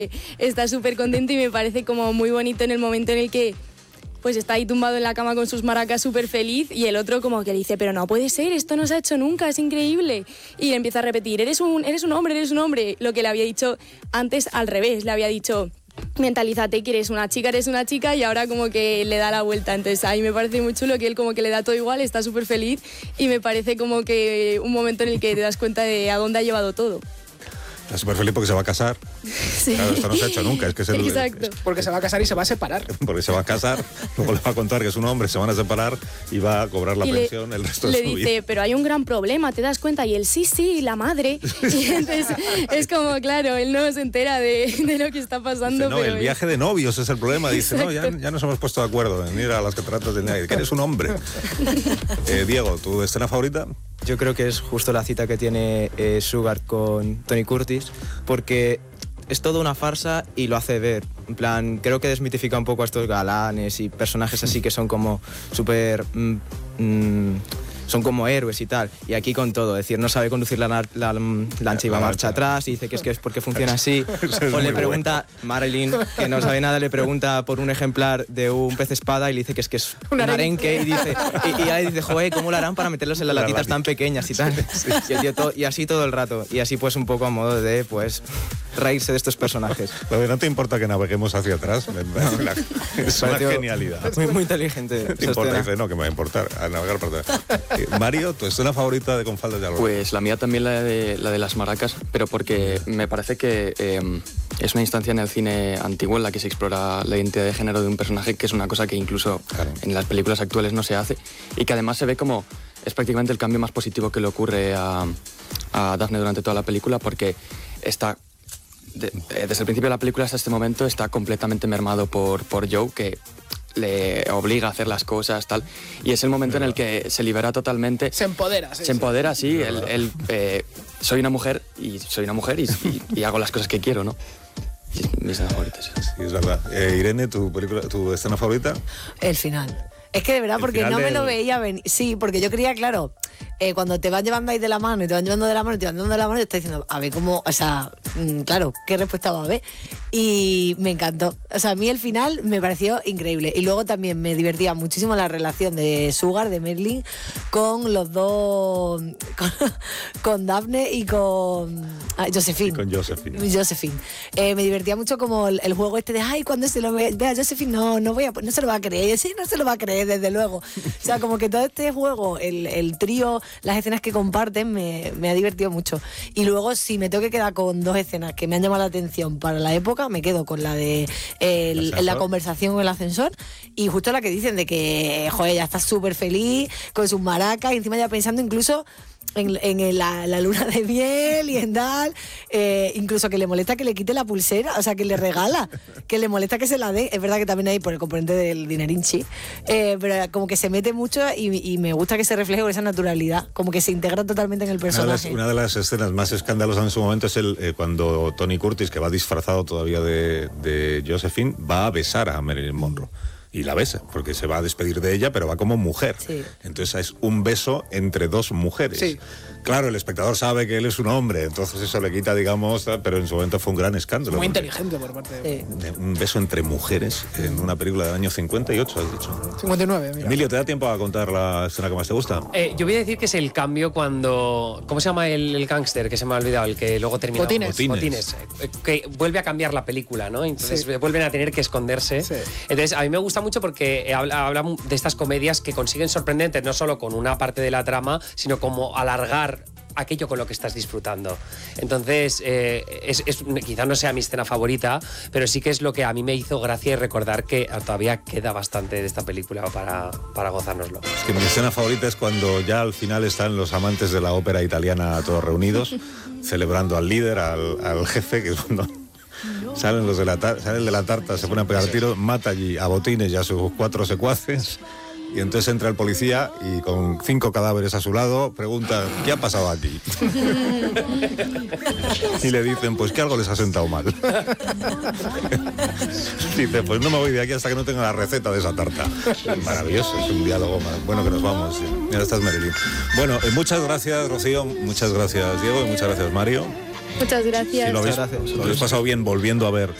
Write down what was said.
está súper contento y me parece como muy bonito en el momento en el que pues está ahí tumbado en la cama con sus maracas súper feliz y el otro como que le dice, pero no puede ser, esto no se ha hecho nunca, es increíble. Y empieza a repetir, eres un hombre, lo que le había dicho antes al revés, le había dicho, mentalízate que eres una chica y ahora como que le da la vuelta. Entonces a mí me parece muy chulo que él como que le da todo igual, está súper feliz y me parece como que un momento en el que te das cuenta de a dónde ha llevado todo. Está súper feliz porque se va a casar. Sí. Claro, esto no se ha hecho nunca. Exacto. Porque se va a casar y se va a separar. Porque se va a casar, luego le va a contar que es un hombre, se van a separar y va a cobrar la pensión el resto de su vida. Le dice, pero hay un gran problema, ¿te das cuenta? Y él, sí, la madre. Y entonces es como, claro, él no se entera de lo que está pasando. Dice, no, pero el viaje de novios es el problema. Dice, Exacto. no, ya nos hemos puesto de acuerdo en ir a las cataratas del Niágara, que eres un hombre. Diego, ¿tu escena favorita? Yo creo que es justo la cita que tiene Sugar con Tony Curtis, porque es toda una farsa y lo hace ver. En plan, creo que desmitifica un poco a estos galanes y personajes así que son como súper... son como héroes y tal, y aquí con todo, es decir, no sabe conducir la lancha y va marcha atrás y dice que es porque funciona así, o le pregunta, Marilyn, que no sabe nada, le pregunta por un ejemplar de un pez espada y le dice que es un arenque y dice, y ella dice, joder, ¿cómo lo harán para meterlos en las latitas tan pequeñas y tal? Y, el tío y así todo el rato, y así pues un poco a modo de, pues, reírse de estos personajes. ¿No te importa que naveguemos hacia atrás? Es una genialidad. Muy inteligente. ¿Te importa? Dice, no, que me va a importar, a navegar para atrás. Mario, ¿tu escena favorita de Con faldas de algodón? Pues la mía también la de las maracas, pero porque me parece que es una instancia en el cine antiguo en la que se explora la identidad de género de un personaje, que es una cosa que incluso en las películas actuales no se hace, y que además se ve como es prácticamente el cambio más positivo que le ocurre a Daphne durante toda la película, porque está... desde el principio de la película hasta este momento está completamente mermado por Joe, que le obliga a hacer las cosas, tal, y es el momento en el que se libera totalmente. Se empodera. Se empodera, sí. Él soy una mujer y hago las cosas que quiero, ¿no? Mis escenas favoritas. Sí, es verdad. Irene, ¿tu escena favorita? El final. Es que de verdad, porque no me lo veía venir. Sí, porque yo creía, claro, cuando te van llevando ahí de la mano y te van llevando de la mano y te van llevando de la mano, yo estoy diciendo, a ver cómo, o sea, claro, qué respuesta va a haber. Y me encantó. O sea, a mí el final me pareció increíble. Y luego también me divertía muchísimo la relación de Sugar, de Merlin, con los dos, con Daphne y con Josephine. Con Josephine. Me divertía mucho como el juego este de, ay, cuando se lo vea a Josephine, no se lo va a creer. Y sí, no se lo va a creer, desde luego. O sea, como que todo este juego, el trío, las escenas que comparten, me ha divertido mucho. Y luego, si me tengo que quedar con dos escenas que me han llamado la atención para la época, me quedo con la de la conversación en el ascensor y justo la que dicen de que, joder, ya está súper feliz con sus maracas y encima ya pensando incluso en la luna de miel y en tal, incluso que le molesta que le quite la pulsera, o sea, que le regala, que le molesta que se la dé. Es verdad que también hay por el componente del dinerinchi, pero como que se mete mucho y me gusta que se refleje con esa naturalidad, como que se integra totalmente en el personaje. Una de las escenas más escandalosas en su momento es cuando Tony Curtis, que va disfrazado todavía de Josephine, va a besar a Marilyn Monroe. Y la besa, porque se va a despedir de ella, pero va como mujer. Sí. Entonces es un beso entre dos mujeres. Sí. Claro, el espectador sabe que él es un hombre, entonces eso le quita, digamos, pero en su momento fue un gran escándalo. Muy inteligente por parte de... Un beso entre mujeres en una película del año 58, has dicho. 59, mira. Emilio, ¿te da tiempo a contar la escena que más te gusta? Yo voy a decir que es el cambio cuando... ¿Cómo se llama el gángster que se me ha olvidado? El que luego termina... Botines. Que vuelve a cambiar la película, ¿no? Entonces vuelven a tener que esconderse. Sí. Entonces a mí me gusta mucho porque habla de estas comedias que consiguen sorprendentes no solo con una parte de la trama, sino como alargar aquello con lo que estás disfrutando. Entonces, quizá no sea mi escena favorita, pero sí que es lo que a mí me hizo gracia y recordar que todavía queda bastante de esta película para gozárnoslo. Es que mi escena favorita es cuando ya al final están los amantes de la ópera italiana todos reunidos, celebrando al líder, al jefe, que es cuando... Salen de la tarta, se ponen a pegar tiros, mata allí a Botines y a sus 4 secuaces. Y entonces entra el policía y con 5 cadáveres a su lado pregunta, ¿qué ha pasado aquí? Y le dicen, pues que algo les ha sentado mal. Dice, pues no me voy de aquí hasta que no tenga la receta de esa tarta. Es maravilloso, es un diálogo más. Bueno, que nos vamos. Mira, estás Marilyn. Bueno, muchas gracias, Rocío, muchas gracias, Diego, y muchas gracias, Mario. Muchas gracias. Si lo habéis pasado bien volviendo a ver